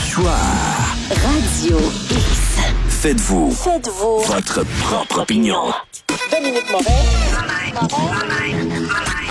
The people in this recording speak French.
choix. Radio X. Faites-vous Faites-vous votre propre opinion. Dominique Moret.